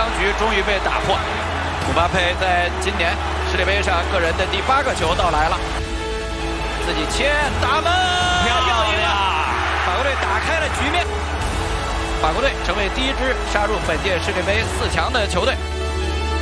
局终于被打破。姆巴佩在今年世界杯上个人的第8个球到来了，自己切打门，要赢了！法国队打开了局面，法国队成为第1支杀入本届世界杯4强的球队。